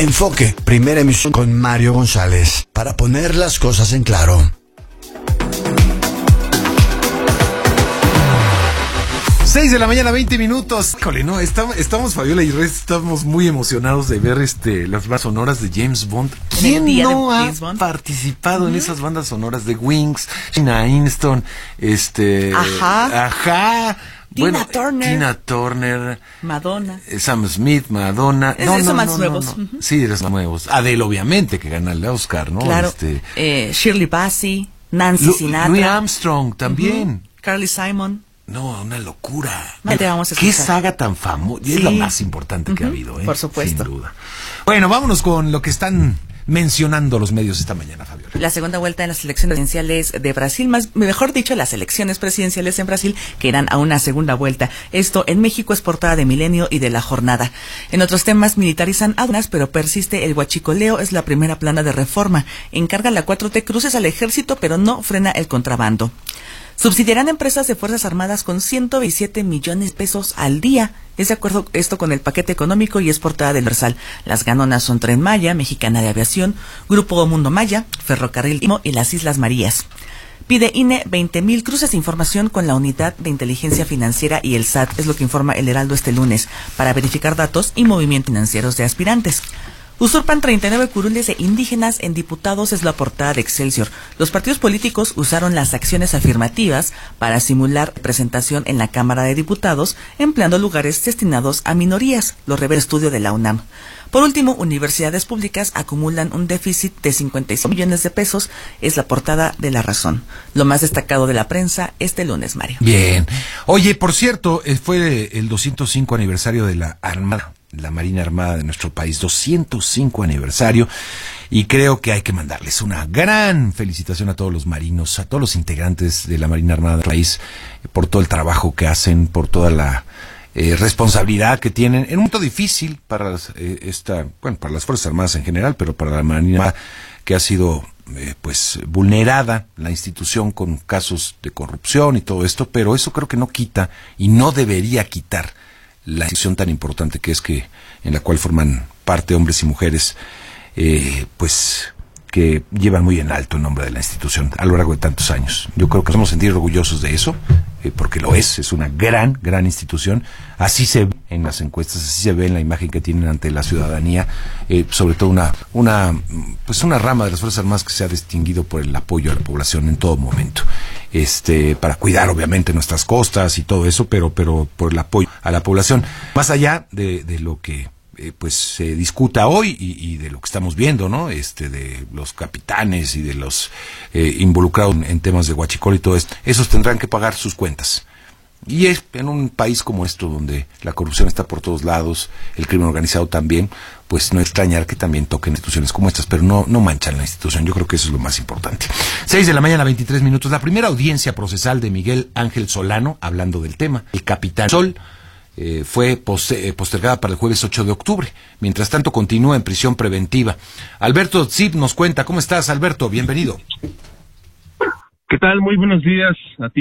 Enfoque, primera emisión con Mario González, para poner las cosas en claro. 6 de la mañana, 20 minutos. Híjole, no, estamos Fabiola y Reyes, estamos muy emocionados de ver las bandas sonoras de James Bond. ¿Quién no ha participado en esas bandas sonoras de Wings, Gina Inston, Ajá. Tina Turner, Madonna, Sam Smith, Madonna. Son más nuevos. No. Sí, eres nuevos. Adele, obviamente, que gana el Oscar, ¿no? Claro. Shirley Bassey, Nancy Sinatra. Louis Armstrong también. Carly Simon. No, una locura. ¿Qué saga tan famosa? Sí. Es lo más importante que ha habido, por supuesto. Sin duda. Bueno, vámonos con lo que están mencionando los medios esta mañana, Fabiola. La segunda vuelta en las elecciones presidenciales de Brasil, mejor dicho, las elecciones presidenciales en Brasil, que irán a una segunda vuelta. Esto en México es portada de Milenio y de La Jornada. En otros temas, militarizan aduanas, pero persiste el huachicoleo, es la primera plana de Reforma. Encarga la 4T cruces al ejército, pero no frena el contrabando. Subsidiarán empresas de Fuerzas Armadas con 127 millones de pesos al día. Es de acuerdo esto con el paquete económico y es portada del Universal. Las ganonas son Tren Maya, Mexicana de Aviación, Grupo Mundo Maya, Ferrocarril Istmo y las Islas Marías. Pide INE 20,000 cruces de información con la Unidad de Inteligencia Financiera y el SAT, es lo que informa El Heraldo este lunes, para verificar datos y movimientos financieros de aspirantes. Usurpan 39 curules de indígenas en diputados, es la portada de Excelsior. Los partidos políticos usaron las acciones afirmativas para simular presentación en la Cámara de Diputados, empleando lugares destinados a minorías, lo revela el estudio de la UNAM. Por último, universidades públicas acumulan un déficit de 55 millones de pesos, es la portada de La Razón. Lo más destacado de la prensa este lunes, Mario. Bien. Oye, por cierto, fue el 205 aniversario de la Armada. La Marina Armada de nuestro país, 205 aniversario, y creo que hay que mandarles una gran felicitación a todos los marinos, a todos los integrantes de la Marina Armada del país, por todo el trabajo que hacen, por toda la responsabilidad que tienen en un momento difícil para para las Fuerzas Armadas en general, pero para la Marina Armada, que ha sido vulnerada la institución con casos de corrupción y todo esto, pero eso creo que no quita y no debería quitar la institución tan importante que es en la cual forman parte hombres y mujeres que llevan muy en alto el nombre de la institución a lo largo de tantos años. Yo creo que nos vamos a sentir orgullosos de eso, porque lo es una gran institución. Así se ve en las encuestas, así se ve en la imagen que tienen ante la ciudadanía, sobre todo una rama de las Fuerzas Armadas que se ha distinguido por el apoyo a la población en todo momento. Para cuidar obviamente nuestras costas y todo eso, pero por el apoyo a la población, más allá de lo que se discuta hoy y de lo que estamos viendo, ¿no? De los capitanes y de los involucrados en temas de huachicol y todo esto, esos tendrán que pagar sus cuentas. Y es en un país como esto, donde la corrupción está por todos lados, el crimen organizado también, pues no extrañar que también toquen instituciones como estas, pero no manchan la institución. Yo creo que eso es lo más importante. 6 de la mañana, 23 minutos. La primera audiencia procesal de Miguel Ángel Solano, hablando del tema, el Capitán Sol, fue postergada para el jueves 8 de octubre. Mientras tanto, continúa en prisión preventiva. Alberto Zip nos cuenta. ¿Cómo estás, Alberto? Bienvenido. ¿Qué tal? Muy buenos días a ti.